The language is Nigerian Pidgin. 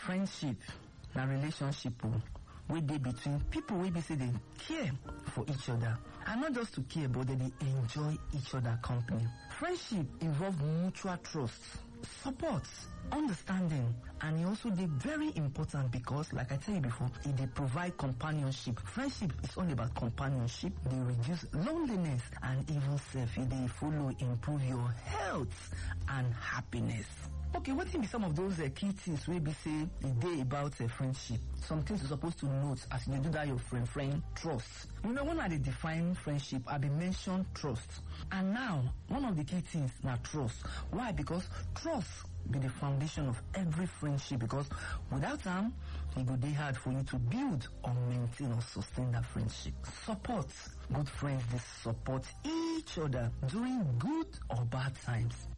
Friendship na relationship wey dey between people wey be say they care for each other, and not just to care, but they enjoy each other company. Friendship involve mutual trust, support, understanding, and e also dey very important because, like I tell you before, e dey provide companionship. Friendship is all about companionship. Dey reduce loneliness, and even self e dey follow improve your health and happiness. Okay, wetin be some of those key things wey be say e dey about friendship? Some things you're supposed to note as you do that your friend trust. You know, when I dey define friendship, I been mention trust. And now, one of the key things na trust. Why? Because trust be the foundation of every friendship, because without them, it go dey hard for you to build or maintain or sustain that friendship. Support. Good friends, they support each other during good or bad times.